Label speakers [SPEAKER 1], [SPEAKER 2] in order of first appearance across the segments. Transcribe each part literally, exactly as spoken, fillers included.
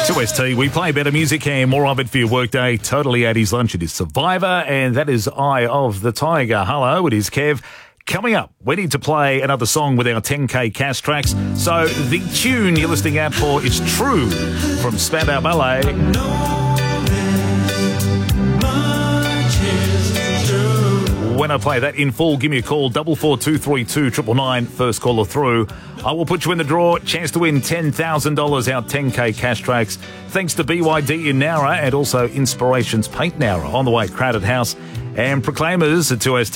[SPEAKER 1] two S T, we play better music and more of it for your workday. Totally eighties lunch. It is Survivor, and that is Eye of the Tiger. Hello, it is Kev. Coming up, we need to play another song with our ten K cash tracks. So the tune you're listening out for is True from Spandau Ballet. When I play that in full, give me a call, double four two three two triple nine, first caller through. I will put you in the draw, chance to win ten thousand dollars, our ten K cash tracks. Thanks to B Y D in Nowra and also Inspirations Paint Nowra on the way at Crowded House and Proclaimers at two S T.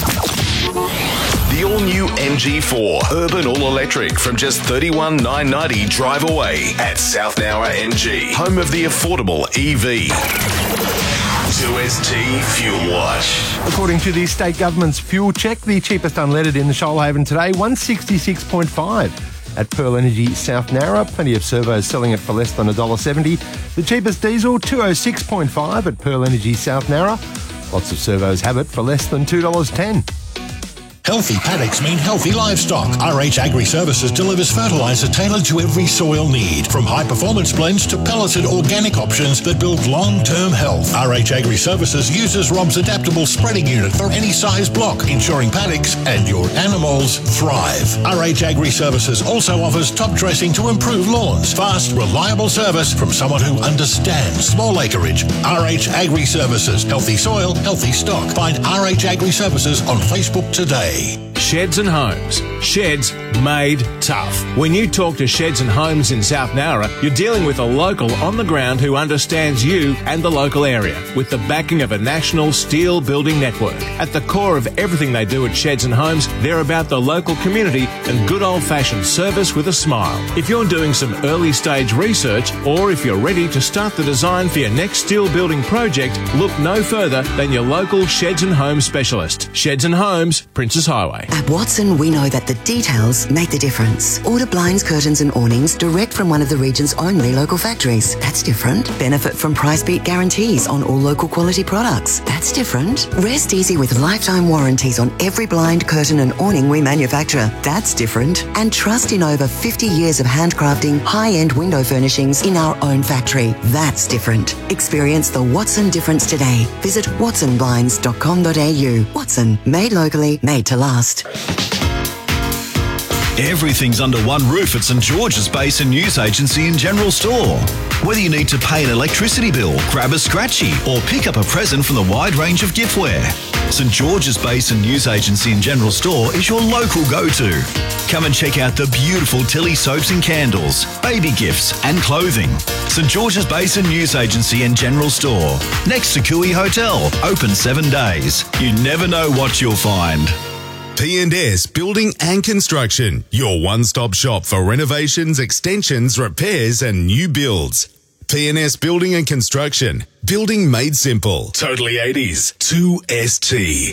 [SPEAKER 2] The all-new M G four Urban All-Electric from just thirty-one thousand nine hundred ninety dollars drive away at South Nowra M G, home of the affordable E V. two S T Fuel Watch.
[SPEAKER 3] According to the state government's fuel check, the cheapest unleaded in the Shoalhaven today, one sixty-six point five. At Pearl Energy South Nowra, plenty of servos selling it for less than one dollar seventy. The cheapest diesel, two oh six point five at Pearl Energy South Nowra. Lots of servos have it for less than two dollars ten.
[SPEAKER 4] Healthy paddocks mean healthy livestock. R H Agri Services delivers fertiliser tailored to every soil need, from high-performance blends to pelleted organic options that build long-term health. R H Agri Services uses Rob's adaptable spreading unit for any size block, ensuring paddocks and your animals thrive. R H Agri Services also offers top dressing to improve lawns. Fast, reliable service from someone who understands small acreage. R H Agri Services. Healthy soil, healthy stock. Find R H Agri Services on Facebook today.
[SPEAKER 5] Sheds and Homes. Sheds made tough. When you talk to Sheds and Homes in South Nowra, you're dealing with a local on the ground who understands you and the local area, with the backing of a national steel building network. At the core of everything they do at Sheds and Homes, they're about the local community and good old-fashioned service with a smile. If you're doing some early stage research, or if you're ready to start the design for your next steel building project, look no further than your local Sheds and Homes specialist. Sheds and Homes, Princes Highway.
[SPEAKER 6] At Watson, we know that the details make the difference. Order blinds, curtains and awnings direct from one of the region's only local factories. That's different. Benefit from price beat guarantees on all local quality products. That's different. Rest easy with lifetime warranties on every blind, curtain and awning we manufacture. That's different. And trust in over fifty years of handcrafting high-end window furnishings in our own factory. That's different. Experience the Watson difference today. Visit watson blinds dot com dot a u. Watson, made locally, made to last.
[SPEAKER 7] Everything's under one roof at St George's Basin News Agency and General Store. Whether you need to pay an electricity bill, grab a scratchy, or pick up a present from the wide range of giftware, St George's Basin News Agency and General Store is your local go-to. Come and check out the beautiful Tilly soaps and candles, baby gifts and clothing. St George's Basin News Agency and General Store, next to Cooey Hotel, open seven days. You never know what you'll find.
[SPEAKER 8] P and S Building and Construction, your one-stop shop for renovations, extensions, repairs and new builds. P and S Building and Construction, building made simple.
[SPEAKER 2] Totally eighties, two S T.